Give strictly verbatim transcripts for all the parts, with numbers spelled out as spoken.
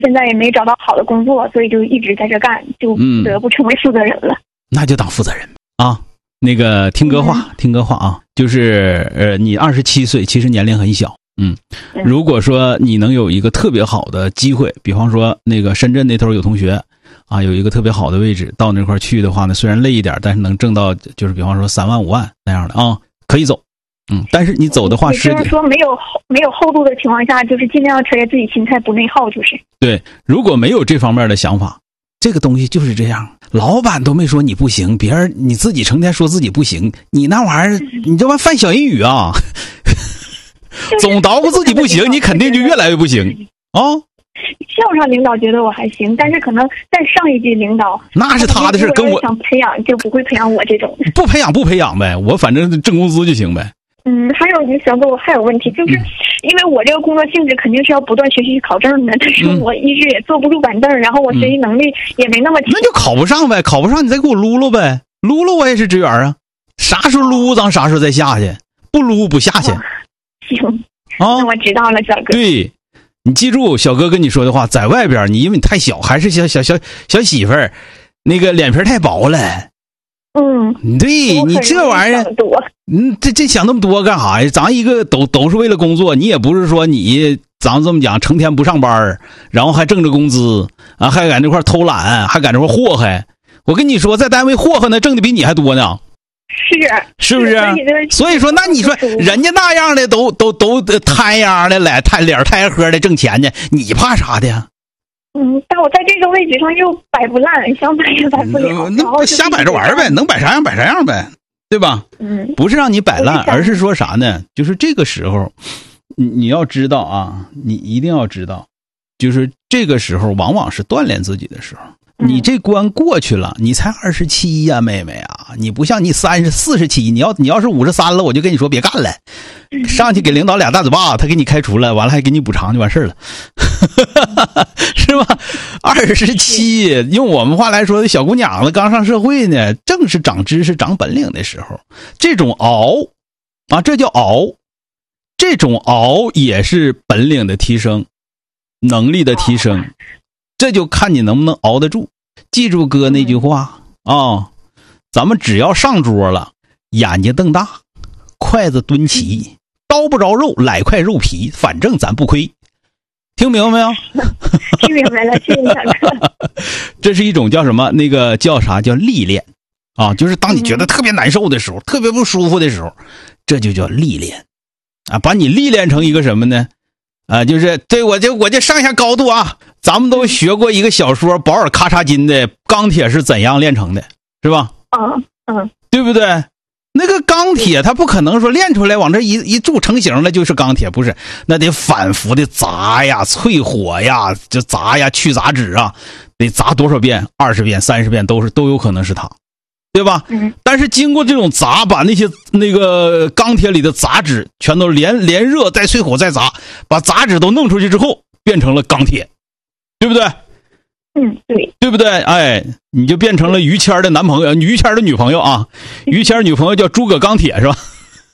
现在也没找到好的工作，所以就一直在这干，就不得不成为负责人了。嗯、 那就当负责人啊。那个听歌话，嗯、听歌话啊，就是呃，你二十七岁，其实年龄很小，嗯，嗯如果说你能有一个特别好的机会，比方说那个深圳那头有同学啊，有一个特别好的位置，到那块去的话呢，虽然累一点，但是能挣到就是比方说三万五万那样的啊，可以走。嗯，但是你走的话是， 就是说没有没有厚度的情况下，就是尽量要调节自己心态，不内耗，就是对。如果没有这方面的想法，这个东西就是这样。老板都没说你不行，别人你自己成天说自己不行，你那玩意儿，你这玩意犯小人语啊！总捣鼓自己不行，你肯定就越来越不行啊。 校上领导觉得我还行，但是可能在上一级领导那是他的事，跟我想培养就不会培养我这种。 不培养不培养呗，我反正挣工资就行呗。 嗯，还有小哥，我还有问题，就是因为我这个工作性质肯定是要不断学习考证的，但是我一直也坐不住板凳，然后我学习能力也没那么强。 那就考不上呗，考不上你再给我撸撸呗，撸撸我也是职员啊，啥时候撸咱啥时候再下去，不撸不下去。 哦、行，啊，那我知道了，小哥。 对，你记住小哥跟你说的话，在外边你因为你太小，还是小小小小媳妇儿，那个脸皮太薄了。 嗯， 对你这玩意儿，嗯，这这想那么多干啥呀？咱一个都都是为了工作，你也不是说你咱这么讲，成天不上班，然后还挣着工资啊，还在那块偷懒，还在那块祸害。我跟你说，在单位祸害呢，挣的比你还多呢。 是， 是不是？所以说，那你说人家那样的都都都摊样的来，摊脸摊喝的挣钱去，你怕啥的呀？ 嗯，但我在这个位置上又摆不烂，想摆也摆不了。 那瞎摆着玩呗，能摆啥样摆啥样呗，对吧？ 嗯， 不是让你摆烂，而是说啥呢？就是这个时候，你你要知道啊，你一定要知道，就是这个时候往往是锻炼自己的时候。你这关过去了，你才二十七呀，妹妹啊！你不像你三十四十七，你要你要是五十三了，我就跟你说别干了，上去给领导俩大嘴巴，他给你开除了，完了还给你补偿就完事了，是吧？二十七，用我们话来说，小姑娘子刚上社会呢，正是长知识、长本领的时候。这种熬啊，这叫熬，这种熬也是本领的提升，能力的提升。这就看你能不能熬得住。记住哥那句话啊、哦，咱们只要上桌了，眼睛瞪大，筷子蹲齐，刀不着肉，来块肉皮，反正咱不亏。听明白没有？ 听明白了，谢谢大哥。 这是一种叫什么？那个叫啥？叫历练啊，就是当你觉得特别难受的时候，嗯、特别不舒服的时候，这就叫历练啊，把你历练成一个什么呢？啊，就是对我这我这上下高度啊，咱们都学过一个小说《保尔咔嚓金》的钢铁是怎样炼成的，是吧？ 嗯嗯， 对不对？那个钢铁它不可能说炼出来往这一一铸成型了就是钢铁，不是，那得反复的砸呀、淬火呀、就砸呀、去杂质啊，得砸多少遍？二十遍、三十遍都是都有可能是它。对吧？ 嗯， 但是经过这种砸，把那些那个钢铁里的杂质全都连连热再淬火再砸，把杂质都弄出去之后，变成了钢铁，对不对？ 嗯，对， 对不对？哎，你就变成了于谦的男朋友，于谦的女朋友啊，于谦女朋友叫诸葛钢铁是吧？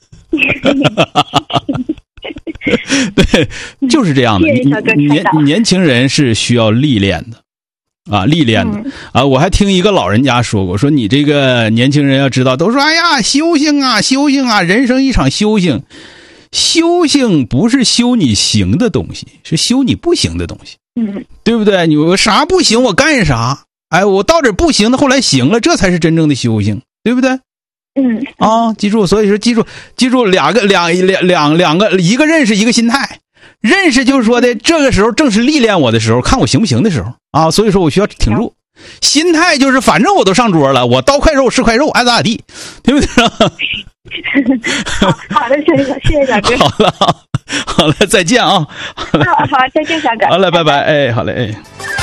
对，就是这样的。年年轻人是需要历练的。啊，历练的啊！我还听一个老人家说过，说你这个年轻人要知道，都说哎呀，修行啊，修行啊，人生一场修行。修行不是修你行的东西，是修你不行的东西。 嗯， 对不对？你我啥不行，我干啥？哎，我到这不行的，后来行了，这才是真正的修行，对不对？ 嗯， 啊，记住，所以说记住，记住两个两两两两个，一个认识，一个心态。认识就是说的，这个时候正是历练我的时候，看我行不行的时候啊，所以说我需要挺住。心态就是反正我都上桌了，我刀块肉是块肉，爱咋咋地，对不对？ 好好的，谢谢谢谢小哥。 好了，好了，再见啊！ 好，好，再见小哥。 好了，拜拜，哎，好嘞，哎。